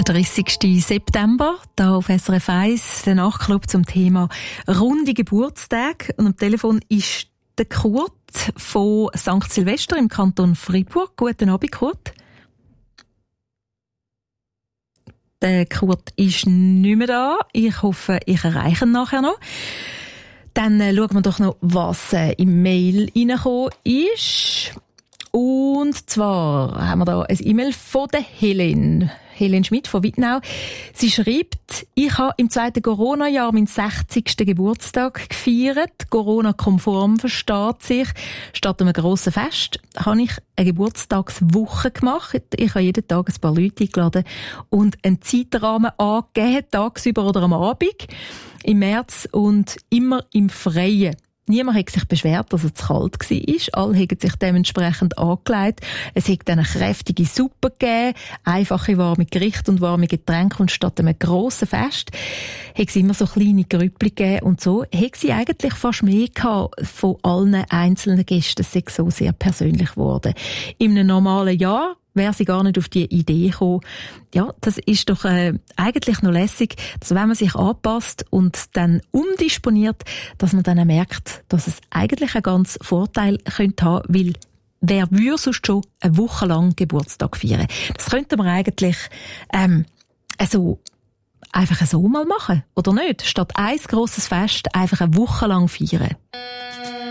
Der 30. September, da auf SRF 1, der Nachtclub zum Thema runde Geburtstage. Und am Telefon ist der Kurt von St. Silvester im Kanton Freiburg. Guten Abend, Kurt. Der Kurt ist nicht mehr da. Ich hoffe, ich erreiche ihn nachher noch. Dann schauen wir doch noch, was im Mail reingekommen ist. Und zwar haben wir da ein E-Mail von der Helen Schmidt von Wittnau. Sie schreibt, ich habe im 2. Corona-Jahr meinen 60. Geburtstag gefeiert. Corona-konform versteht sich. Statt einem grossen Fest habe ich eine Geburtstagswoche gemacht. Ich habe jeden Tag ein paar Leute eingeladen und einen Zeitrahmen angegeben, tagsüber oder am Abend, im März und immer im Freien. Niemand hat sich beschwert, dass es zu kalt war. Alle haben sich dementsprechend angelegt. Es hat dann eine kräftige Suppe gegeben, einfache warme Gerichte und warme Getränke. Und statt einem grossen Fest hat es immer so kleine Grüppli gegeben. Und so hat sie eigentlich fast mehr gehabt von allen einzelnen Gästen. Es ist so sehr persönlich geworden. In einem normalen Jahr wäre sie gar nicht auf die Idee gekommen. Ja, das ist doch eigentlich noch lässig, dass wenn man sich anpasst und dann umdisponiert, dass man dann auch merkt, dass es eigentlich einen ganz Vorteil könnte haben, weil wer würde sonst schon eine Woche lang Geburtstag feiern? Das könnte man eigentlich einfach so mal machen, oder nicht? Statt ein grosses Fest einfach eine Woche lang feiern.